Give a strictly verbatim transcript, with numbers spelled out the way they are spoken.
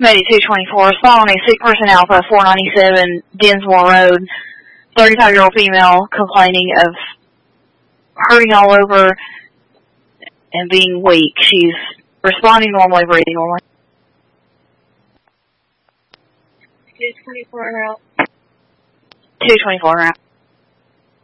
Maybe two twenty-four. Respond on a sick person Alpha, four ninety-seven, Dinsmore Road. thirty-five-year-old female complaining of hurting all over and being weak. She's responding normally, breathing normally. two twenty-four out. two twenty-four out.